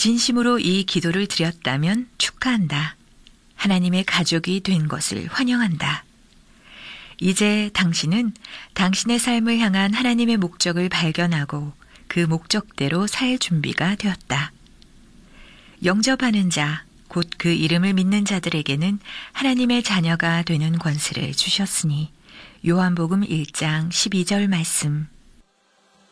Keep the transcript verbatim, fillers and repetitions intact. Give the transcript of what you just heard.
진심으로 이 기도를 드렸다면 축하한다. 하나님의 가족이 된 것을 환영한다. 이제 당신은 당신의 삶을 향한 하나님의 목적을 발견하고 그 목적대로 살 준비가 되었다. 영접하는 자, 곧 그 이름을 믿는 자들에게는 하나님의 자녀가 되는 권세를 주셨으니 요한복음 일 장 십이 절 말씀.